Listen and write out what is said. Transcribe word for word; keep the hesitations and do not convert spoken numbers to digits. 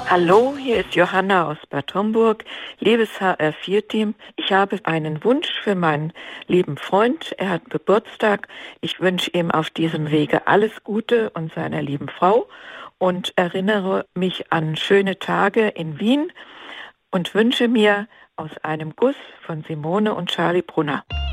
Hallo, hier ist Johanna aus Bad Homburg, liebes H R vier Team. Ich habe einen Wunsch für meinen lieben Freund. Er hat Geburtstag. Ich wünsche ihm auf diesem Wege alles Gute und seiner lieben Frau und erinnere mich an schöne Tage in Wien und wünsche mir aus einem Guss von Simone und Charlie Brunner.